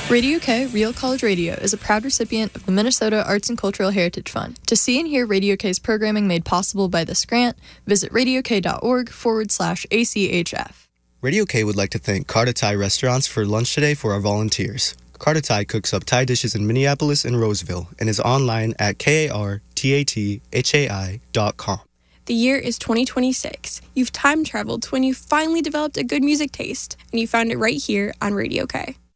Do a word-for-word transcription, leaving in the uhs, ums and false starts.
Radio K, Real College Radio, is a proud recipient of the Minnesota Arts and Cultural Heritage Fund. To see and hear Radio K's programming made possible by this grant, visit radiok.org forward slash ACHF. Radio K would like to thank Carta Thai Restaurants for lunch today for our volunteers. Carta Thai cooks up Thai dishes in Minneapolis and Roseville and is online at kartathai dot com. The year is twenty twenty-six. You've time traveled to when you finally developed a good music taste, and you found it right here on Radio K.